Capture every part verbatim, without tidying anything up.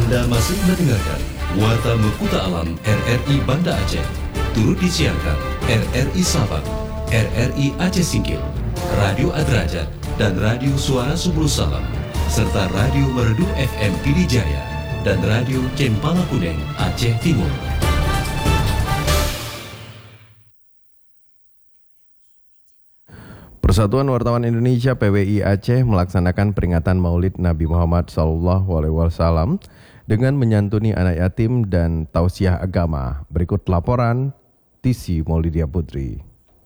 Anda masih mendengarkan Warta Mekuta Alam R R I Banda Aceh. Turut disiarkan R R I Sabang, R R I Aceh Singkil, Radio Adrajat, dan Radio Suara Subul Salam, serta Radio Merdu F M Pidijaya dan Radio Cempala Kuneng Aceh Timur. Persatuan Wartawan Indonesia P W I Aceh melaksanakan peringatan Maulid Nabi Muhammad shallallahu alaihi wasallam dengan menyantuni anak yatim dan tausiah agama. Berikut laporan Tisi Maulidia Putri.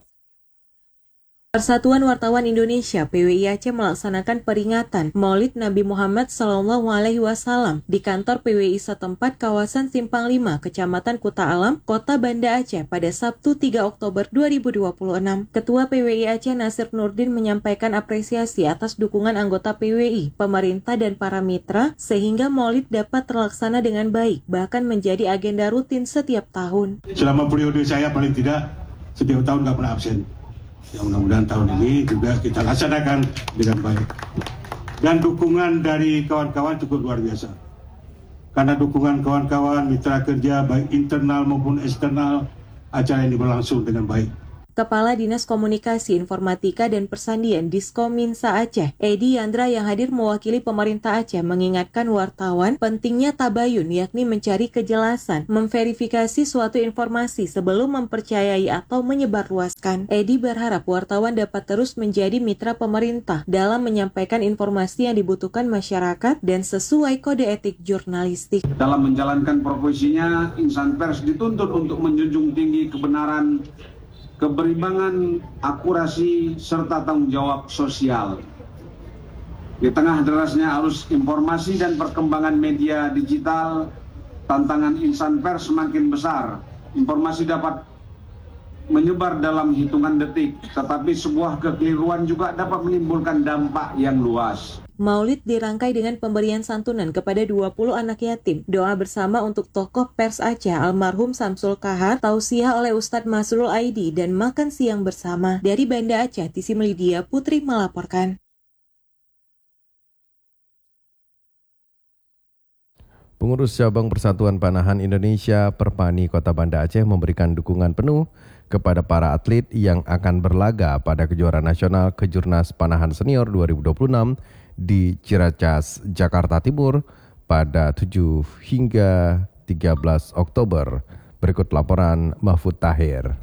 Persatuan Wartawan Indonesia P W I Aceh melaksanakan peringatan Maulid Nabi Muhammad shallallahu alaihi wasallam di kantor P W I setempat kawasan Simpang lima, Kecamatan Kuta Alam, Kota Banda Aceh pada Sabtu tiga Oktober dua ribu dua puluh enam. Ketua P W I Aceh Nasir Nurdin menyampaikan apresiasi atas dukungan anggota P W I, pemerintah dan para mitra sehingga Maulid dapat terlaksana dengan baik, bahkan menjadi agenda rutin setiap tahun. Selama periode saya paling tidak setiap tahun nggak pernah absen. Ya, mudah-mudahan tahun ini juga kita laksanakan dengan baik. Dan dukungan dari kawan-kawan cukup luar biasa. Karena dukungan kawan-kawan mitra kerja baik internal maupun eksternal, acara ini berlangsung dengan baik. Kepala Dinas Komunikasi, Informatika, dan Persandian Diskominsa Aceh, Edi Yandra yang hadir mewakili pemerintah Aceh mengingatkan wartawan pentingnya tabayun, yakni mencari kejelasan, memverifikasi suatu informasi sebelum mempercayai atau menyebarluaskan. Edi berharap wartawan dapat terus menjadi mitra pemerintah dalam menyampaikan informasi yang dibutuhkan masyarakat dan sesuai kode etik jurnalistik. Dalam menjalankan profesinya, insan pers dituntut untuk menjunjung tinggi kebenaran, keberimbangan, akurasi, serta tanggung jawab sosial. Di tengah derasnya arus informasi dan perkembangan media digital, tantangan insan pers semakin besar. Informasi dapat menyebar dalam hitungan detik, tetapi sebuah kekeliruan juga dapat menimbulkan dampak yang luas. Maulid dirangkai dengan pemberian santunan kepada dua puluh anak yatim, doa bersama untuk tokoh pers Aceh almarhum Samsul Kahar, tausiah oleh Ustadz Masrul Aidi, dan makan siang bersama. Dari Banda Aceh, Tisi Maulidia Putri melaporkan. Pengurus Cabang Persatuan Panahan Indonesia Perpani Kota Banda Aceh memberikan dukungan penuh kepada para atlet yang akan berlaga pada kejuaraan nasional Kejurnas Panahan Senior dua ribu dua puluh enam di Ciracas, Jakarta Timur pada tujuh hingga tiga belas Oktober. Berikut laporan Mahfud Tahir.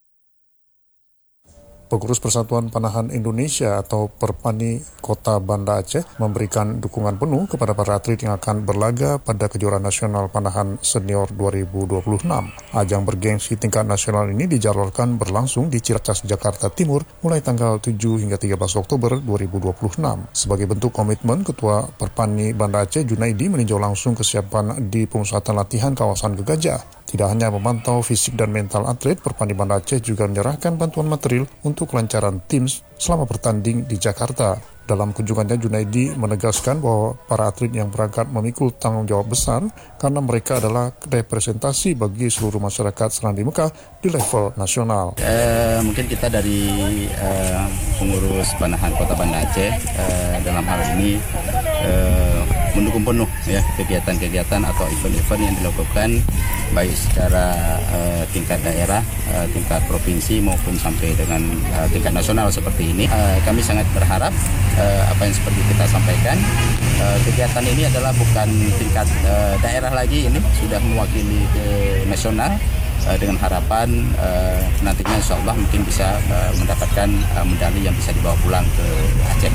Pengurus Persatuan Panahan Indonesia atau Perpani Kota Banda Aceh memberikan dukungan penuh kepada para atlet yang akan berlaga pada kejuaraan nasional panahan senior dua ribu dua puluh enam. Ajang bergengsi tingkat nasional ini dijadwalkan berlangsung di Ciracas, Jakarta Timur mulai tanggal tujuh hingga tiga belas Oktober dua ribu dua puluh enam. Sebagai bentuk komitmen, Ketua Perpani Banda Aceh Junaidi meninjau langsung kesiapan di pemusatan latihan kawasan Gegajah. Tidak hanya memantau fisik dan mental atlet, Perpani Banda Aceh juga menyerahkan bantuan material untuk kelancaran tim selama bertanding di Jakarta. Dalam kunjungannya, Junaidi menegaskan bahwa para atlet yang berangkat memikul tanggung jawab besar karena mereka adalah representasi bagi seluruh masyarakat Selandia Mekah di level nasional. Eh, mungkin kita dari eh, pengurus panahan Kota Banda Aceh eh, dalam hal ini eh, mendukung penuh ya kegiatan-kegiatan atau event-event yang dilakukan baik secara uh, tingkat daerah, uh, tingkat provinsi maupun sampai dengan uh, tingkat nasional seperti ini. Uh, kami sangat berharap uh, apa yang seperti kita sampaikan, uh, kegiatan ini adalah bukan tingkat uh, daerah lagi, ini sudah mewakili ke nasional uh, dengan harapan uh, nantinya insya Allah mungkin bisa uh, mendapatkan uh, medali yang bisa dibawa pulang ke Aceh.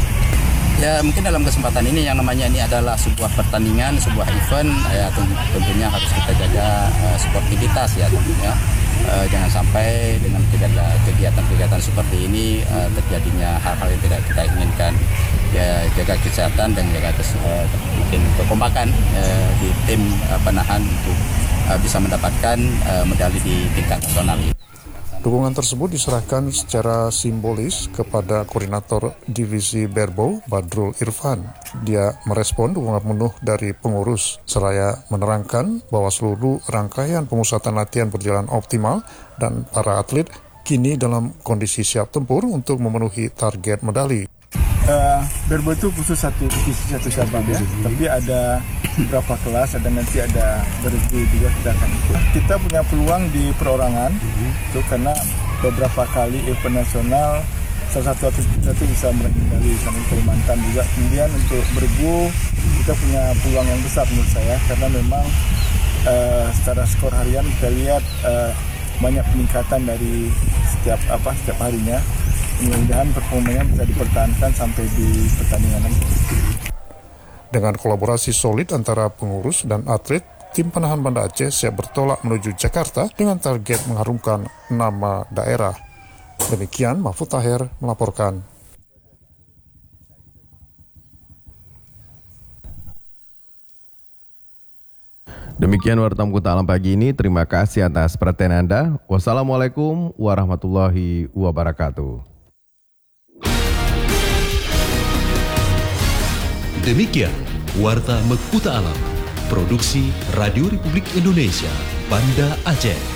Ya mungkin dalam kesempatan ini yang namanya ini adalah sebuah pertandingan, sebuah event, ya tentunya harus kita jaga uh, sportivitas ya tentunya. Uh, jangan sampai dengan kegiatan-kegiatan seperti ini uh, terjadinya hal-hal yang tidak kita inginkan. Ya jaga kesehatan dan jaga kes, uh, mungkin kekompakan uh, di tim uh, panahan untuk uh, bisa mendapatkan uh, medali di tingkat nasional ini. Dukungan tersebut diserahkan secara simbolis kepada Koordinator Divisi Berbo, Badrul Irfan. Dia merespon dukungan penuh dari pengurus, seraya menerangkan bahwa seluruh rangkaian pemusatan latihan berjalan optimal dan para atlet kini dalam kondisi siap tempur untuk memenuhi target medali. Uh, Berbo itu khusus satu divisi satu cabang ya, tapi ada berapa kelas, ada nanti ada bergu juga kita akan ikut. Kita punya peluang di perorangan itu karena beberapa kali event nasional salah satu atlet kita itu bisa meraih medali sama Kalimantan juga. Kemudian untuk bergu kita punya peluang yang besar menurut saya karena memang uh, secara skor harian kita lihat uh, banyak peningkatan dari setiap apa setiap harinya. Mudah-mudahan performanya bisa dipertahankan sampai di pertandingan nanti. Dengan kolaborasi solid antara pengurus dan atlet, tim panahan Banda Aceh siap bertolak menuju Jakarta dengan target mengharumkan nama daerah. Demikian Mahfud Tahir melaporkan. Demikian Warta Kota Alam pagi ini. Terima kasih atas perhatian Anda. Wassalamualaikum warahmatullahi wabarakatuh. Demikian Warta Mekuta Alam, produksi Radio Republik Indonesia, Banda Aceh.